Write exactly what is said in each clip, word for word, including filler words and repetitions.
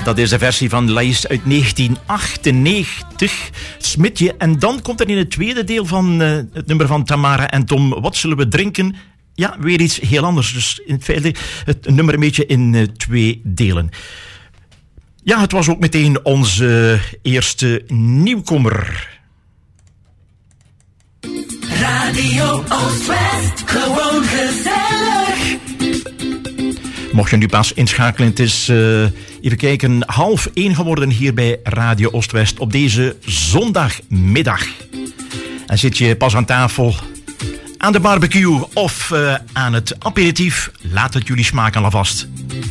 Dat is de versie van Lijst uit negentien achtennegentig. Smitje. En dan komt er in het tweede deel van uh, het nummer van Tamara en Tom. Wat zullen we drinken? Ja, weer iets heel anders. Dus in feite het nummer een beetje in uh, twee delen. Ja, het was ook meteen onze eerste nieuwkomer. Radio Oost-West, gewoon gezellig. Mocht je nu pas inschakelen, het is uh, even kijken, half één geworden hier bij Radio Oost-West op deze zondagmiddag. En zit je pas aan tafel, aan de barbecue of uh, aan het aperitief, laat het jullie smaken alvast.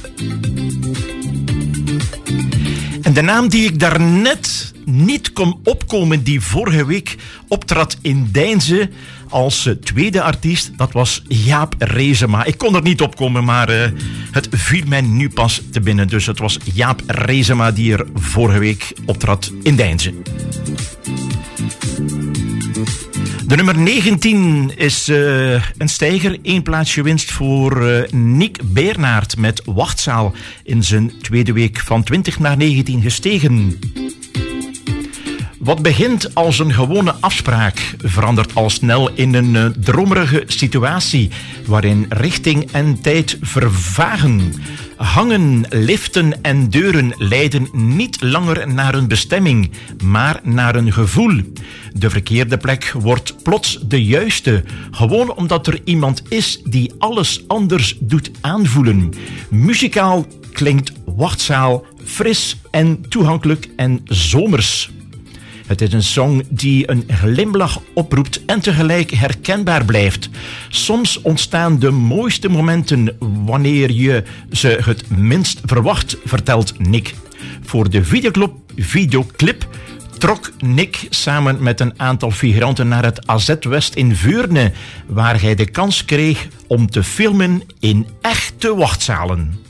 En de naam die ik daarnet niet kon opkomen, die vorige week optrad in Deinze als uh, tweede artiest, dat was Jaap Reesema. Ik kon er niet opkomen, maar uh, het viel mij nu pas te binnen. Dus het was Jaap Reesema die er vorige week optrad in Deinze. De nummer negentien is uh, een stijger. Eén plaatsje winst voor uh, Nick Beernaert met Wachtzaal. In zijn tweede week van twintig naar negentien gestegen. Wat begint als een gewone afspraak verandert al snel in een uh, dromerige situatie waarin richting en tijd vervagen. Hangen, liften en deuren leiden niet langer naar een bestemming, maar naar een gevoel. De verkeerde plek wordt plots de juiste, gewoon omdat er iemand is die alles anders doet aanvoelen. Muzikaal klinkt Wachtzaal fris en toegankelijk en zomers. Het is een song die een glimlach oproept en tegelijk herkenbaar blijft. Soms ontstaan de mooiste momenten wanneer je ze het minst verwacht, vertelt Nick. Voor de videoclip, videoclip trok Nick samen met een aantal figuranten naar het A Z West in Veurne, waar hij de kans kreeg om te filmen in echte wachtzalen.